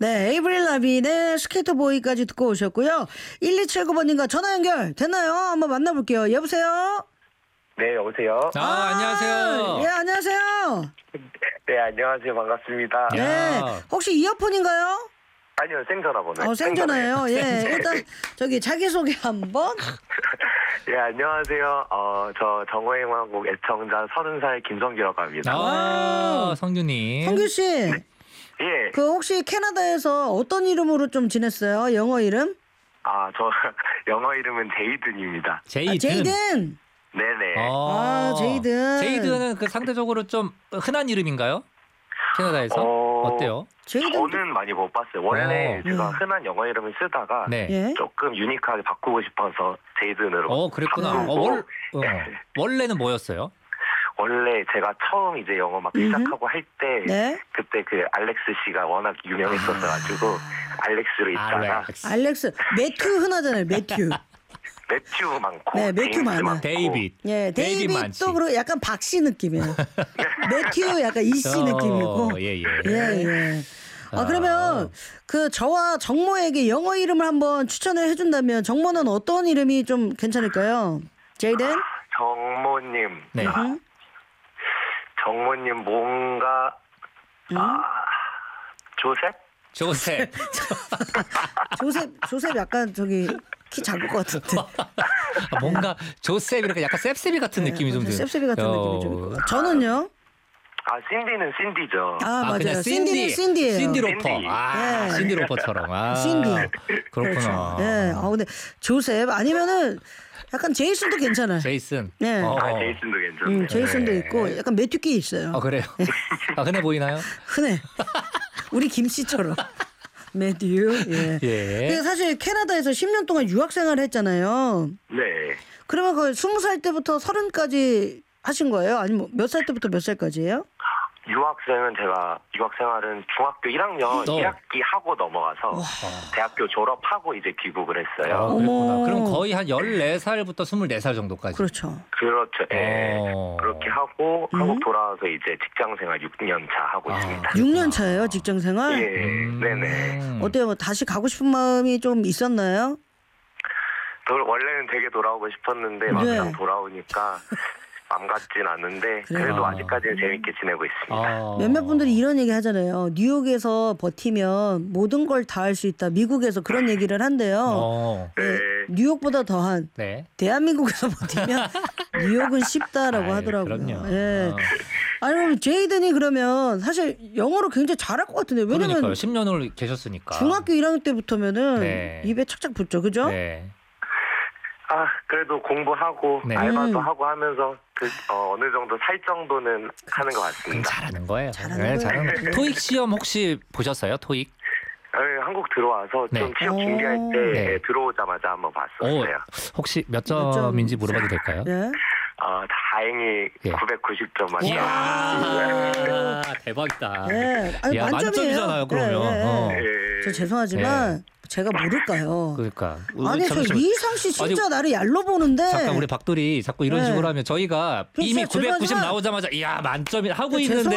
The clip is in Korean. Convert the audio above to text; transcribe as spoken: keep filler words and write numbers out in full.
네, 에이브릴 라빈의 스케이트보이까지 듣고 오셨고요. 일이칠구 번님과 전화 연결 됐나요? 한번 만나볼게요. 여보세요? 네, 여보세요? 아, 안녕하세요. 예, 안녕하세요. 네, 안녕하세요. 반갑습니다. 야. 네, 혹시 이어폰인가요? 아니요, 생전화번호. 어, 생전화예요. 예, 일단 저기 자기소개 한번. 예, 안녕하세요. 어, 저 정호행왕국 애청자 서른 살 김성기라고 합니다. 아, 성규님. 성규 씨, 예. 그 혹시 캐나다에서 어떤 이름으로 좀 지냈어요? 영어 이름? 아, 저 영어 이름은 제이든입니다. 제이든. 아, 제이든. 네네. 아, 제이든. 제이든은 그 상대적으로 좀 흔한 이름인가요? 캐나다에서? 어, 어때요? 제이든. 저는 많이 못 봤어요. 원래 어. 제가 음. 흔한 영어 이름을 쓰다가 네. 예. 조금 유니크하게 바꾸고 싶어서 제이든으로. 어, 그랬구나. 어, 바꾸고 월, 어, 원래는 뭐였어요? 원래 제가 처음 이제 영어 막 음흠. 시작하고 할 때 네. 그때 그 알렉스 씨가 워낙 유명했었어가지고 알렉스로 있다가 알렉스. 알렉스. 매튜 흔하잖아요. 매튜. 매튜 많고 네, 매튜 제임스 많아. 많고. 데이빗. 예, 데이빗 많지. 데이빗도 그리고 약간 박씨 느낌이에요. 매튜 약간 이씨 어, 느낌이고. 예, 예. 예, 예. 아, 아. 그러면 그 저와 정모에게 영어 이름을 한번 추천을 해준다면 정모는 어떤 이름이 좀 괜찮을까요? 제이든? 정모님. 네. 아, 음? 정모님 뭔가 음? 아, 조셉? 조셉. 조셉, 조셉 약간 저기 키 작을 것 같은데. 아, 뭔가 조셉 이렇게 약간 셉셉이 같은 느낌이 좀 드는. 셉셉이 같은 느낌이 좀 있고. 저는요? 아 신디는 신디죠. 아, 아, 맞아요. 그냥 신디는 신디. 신디예요. 신디 로퍼. 신디. 아, 예. 신디 로퍼처럼. 아. 신디. 그렇구나. 예. 아, 근데 조셉 아니면은 약간 제이슨도 괜찮아요. 제이슨. 네. 어. 아 제이슨도 괜찮네요. 음, 제이슨도 네. 있고 약간 메뚜기 있어요. 아, 그래요? 아, 흔해 보이나요? 흔해. 우리 김 씨처럼. 메듀. 예. 예. 근데 사실 캐나다에서 십 년 동안 유학 생활을 했잖아요. 네. 그러면 그 스무 살 때부터 서른까지 하신 거예요? 아니면 몇 살 때부터 몇 살까지예요? 유학생은 제가 유학 생활은 중학교 일 학년 어. 일 학기 하고 넘어가서 대학교 졸업하고 이제 귀국을 했어요. 아, 그랬구나. 어머. 그럼 거의 한 열네 살부터 스물네 살 정도까지. 그렇죠. 그렇죠. 예. 어. 그렇게 하고 음. 한국 돌아와서 이제 직장 생활 육 년 차 하고 아. 있습니다. 육 년 차예요, 직장 생활? 예. 음. 네네. 어때요? 뭐 다시 가고 싶은 마음이 좀 있었나요? 저 원래는 되게 돌아오고 싶었는데 네. 막상 돌아오니까 맘 같진 않은데 그래요? 그래도 아. 아직까지는 재밌게 지내고 있습니다. 아. 몇몇 분들이 이런 얘기 하잖아요. 뉴욕에서 버티면 모든 걸 다 할 수 있다. 미국에서 그런 얘기를 한대요. 어. 네. 뉴욕보다 더한 네. 대한민국에서 버티면 뉴욕은 쉽다라고 아유, 하더라고요. 그럼요. 예. 어. 아니 그럼 제이든이 그러면 사실 영어를 굉장히 잘할 것 같은데 왜냐면 그러니까요. 십 년을 계셨으니까. 중학교 일 학년 때부터면은 네. 입에 착착 붙죠, 그죠? 네. 아 그래도 공부하고 네. 알바도 음. 하고 하면서 그 어, 어느 정도 살 정도는 하는 것 그럼 같습니다. 잘하는 거예요. 잘하는 네, 거예요. 잘하는 네. 거예요. 토익 시험 혹시 보셨어요? 토익? 네, 한국 들어와서 네. 좀 취업 오. 준비할 때 네. 예, 들어오자마자 한번 오, 봤었어요. 혹시 몇 몇 점인지 점? 물어봐도 될까요? 예. 어, 다행히 예. 구백구십 점 맞았어요. 이야, 대박이다. 예. 아니, 야, 만점이에요. 만점이잖아요, 그러면. 예, 예. 어. 예. 저 죄송하지만 제가 모를까요? 그러니까. 아니 저 잠시만. 이상 씨 진짜 아니, 나를 얄로 보는데. 잠깐 우리 박돌이 자꾸 이런 네. 식으로 하면 저희가 그럼 이미 진짜 구백구십 죄송하지만- 나오자마자 이야 만점이 하고 죄송- 있는데